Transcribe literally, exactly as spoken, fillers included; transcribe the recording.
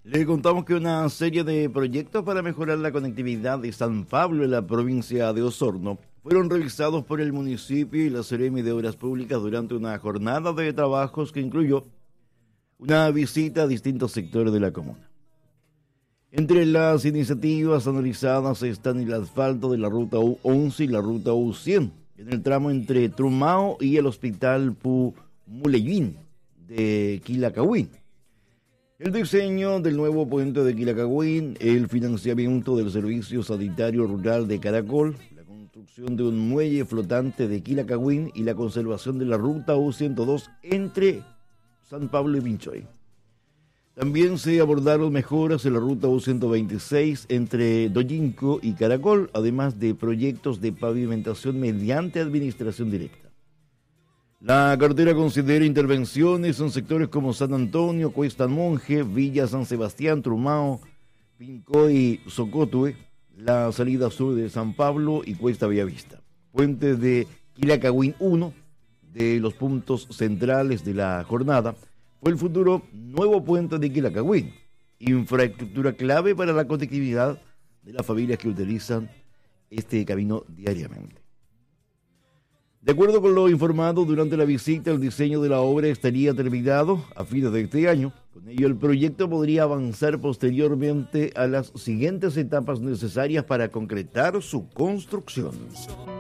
Le contamos que una serie de proyectos para mejorar la conectividad de San Pablo en la provincia de Osorno fueron revisados por el municipio y la Seremi de Obras Públicas durante una jornada de trabajos que incluyó una visita a distintos sectores de la comuna. Entre las iniciativas analizadas están el asfalto de la ruta U once y la ruta U cien, en el tramo entre Trumao y el hospital Pumuleyín de Quilacahuín. El diseño del nuevo puente de Quilacahuín, el financiamiento del servicio sanitario rural de Caracol, la construcción de un muelle flotante de Quilacahuín y la conservación de la ruta U ciento dos entre San Pablo y Pinchoy. También se abordaron mejoras en la ruta U ciento veintiséis entre Doyinco y Caracol, además de proyectos de pavimentación mediante administración directa. La cartera considera intervenciones en sectores como San Antonio, Cuesta Monje, Villa San Sebastián, Trumao, Pincoy, Socotue, la salida sur de San Pablo y Cuesta Bellavista. Puente de Quilacahuín uno, de los puntos centrales de la jornada, fue el futuro nuevo puente de Quilacahuín, infraestructura clave para la conectividad de las familias que utilizan este camino diariamente. De acuerdo con lo informado durante la visita, el diseño de la obra estaría terminado a fines de este año. Con ello, el proyecto podría avanzar posteriormente a las siguientes etapas necesarias para concretar su construcción.